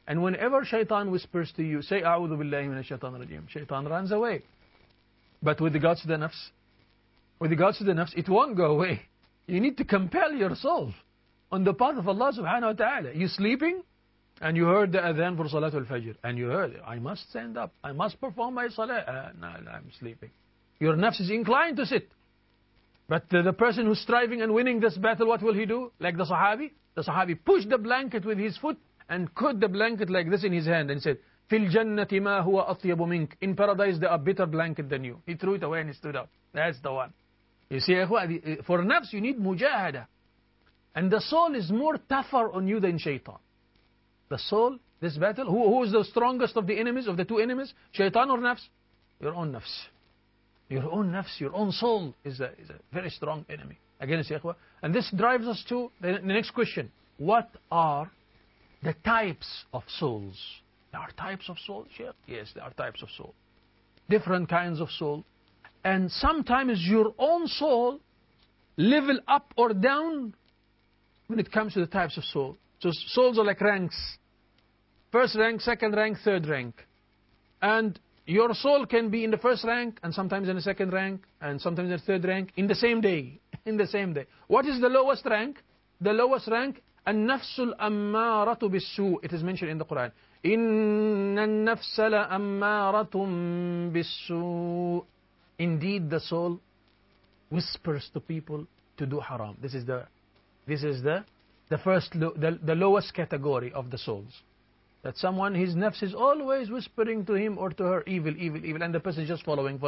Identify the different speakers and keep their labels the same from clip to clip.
Speaker 1: And whenever shaitan whispers to you, say, أعوذ بالله من الشيطان الرجيم. Shaitan runs away. But with regards to the nafs, it won't go away. You need to compel your soul on the path of Allah subhanahu wa ta'ala. You're sleeping, and you heard the adhan for Salatul Fajr. And you heard, I must stand up. I must perform my salah. No, I'm sleeping. Your nafs is inclined to sit. But the person who's striving and winning this battle, what will he do? Like the Sahabi? The Sahabi pushed the blanket with his foot and caught the blanket like this in his hand and said, Fil jannati ma huwa atyabu mink. In paradise there are better blanket than you. He threw it away and he stood up. That's the one. You see, for nafs you need mujahada. And the soul is more tougher on you than shaitan. The soul, this battle, who is the strongest of the enemies, of the two enemies? Shaitan or nafs? Your own nafs. Your own nafs, your own soul is a very strong enemy. Again, and this drives us to the next question. What are the types of souls? There are types of soul, Sheikh? Yes, there are types of soul. Different kinds of soul. And sometimes your own soul level up or down when it comes to the types of soul. So souls are like ranks. First rank, second rank, third rank. And your soul can be in the first rank, and sometimes in the second rank, and sometimes in the third rank, in the same day. In the same day. What is the lowest rank? The lowest rank, النفس الأمارة بالسوء. It is mentioned in the Quran. إن النفس لأمارة بالسوء. Indeed, the soul whispers to people to do haram. This is the first, the lowest category of the souls. That someone, his nafs is always whispering to him or to her, evil, evil, evil, and the person is just following.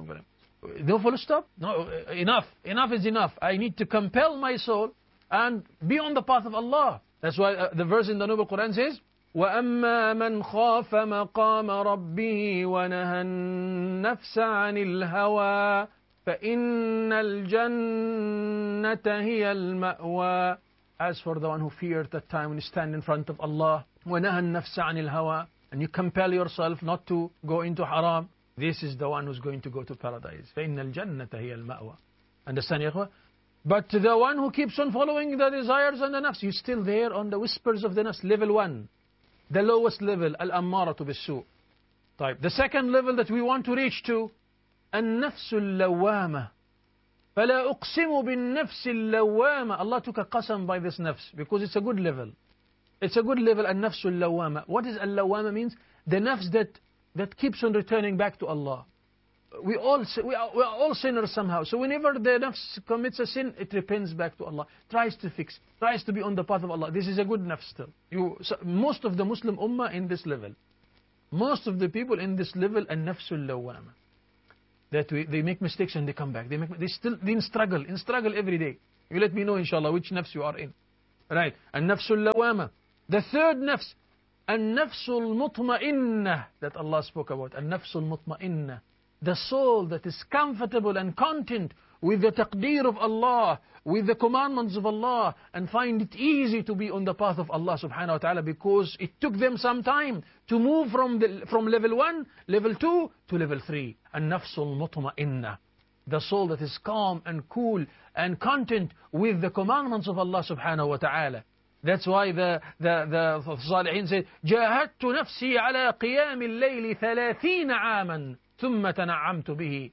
Speaker 1: No full stop? No, enough. Enough is enough. I need to compel my soul and be on the path of Allah. That's why the verse in the Noble Quran says, وَأَمَّا مَنْ خَافَ مَقَامَ رَبِّهِ وَنَهَى النَّفْسَ عَنِ الْهَوَى فَإِنَّ الْجَنَّةَ هِيَ الْمَأْوَى. As for the one who feared that time when you stand in front of Allah, وَنَهَى النَّفْسَ عَنِ الْهَوَى, and you compel yourself not to go into haram, this is the one who's going to go to paradise. فَإِنَّ الْجَنَّةَ هِيَ الْمَأْوَى. Understand, ya ikhwa? But the one who keeps on following the desires and the nafs, you're still there on the whispers of the nafs, level 1. The lowest level, al-ammaratu bis-su'. The second level that we want to reach to, النفس اللوامة. فلا أقسم بالنفس اللوامة. Allah took a qasam by this nafs because it's a good level. It's a good level, النفس اللوامة. What is اللوامة means? The nafs that keeps on returning back to Allah. We are all sinners somehow. So whenever the nafs commits a sin, it repents back to Allah. Tries to fix, tries to be on the path of Allah. This is a good nafs still. Most of the Muslim ummah in this level. Most of the people in this level, النفس اللوامة. That they make mistakes and they come back. They still in struggle every day. You let me know, inshallah, which nafs you are in. Right. النفس اللوامة. The third nafs, النفس المطمئنة, that Allah spoke about. النفس المطمئنة. The soul that is comfortable and content with the taqdeer of Allah, with the commandments of Allah, and find it easy to be on the path of Allah subhanahu wa ta'ala because it took them some time to move from level 1, level 2 to level 3. النفس المطمئنة. The soul that is calm and cool and content with the commandments of Allah subhanahu wa ta'ala. That's why the Salihin said, جاهدت نفسي على قيام الليل 30 عاما ثم تنعمت به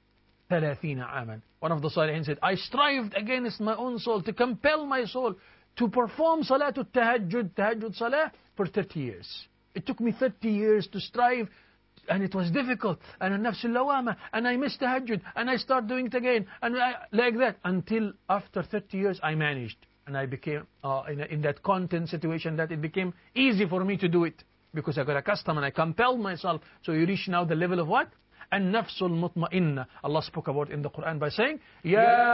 Speaker 1: 30 عاما. One of the Salihin said, I strived against my own soul to compel my soul to perform Salatul Tahajjud Salah for 30 years. It took me 30 years to strive, and it was difficult, and النفس اللوامة, and I missed Tahajjud, and I start doing it again, and like that, until after 30 years I managed, and I became in that content situation that it became easy for me to do it, because I got accustomed and I compelled myself. So you reach now the level of what? النفس المطمئنة. Allah spoke about in the Quran by saying, يا